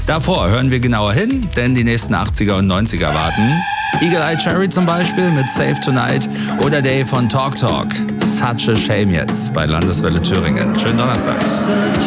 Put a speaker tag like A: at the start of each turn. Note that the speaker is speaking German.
A: Davor hören wir genauer hin, denn die nächsten 80er und 90er warten. Eagle Eye Cherry zum Beispiel mit Save Tonight oder Dave von Talk Talk. Such a Shame jetzt bei Landeswelle Thüringen. Schönen Donnerstag.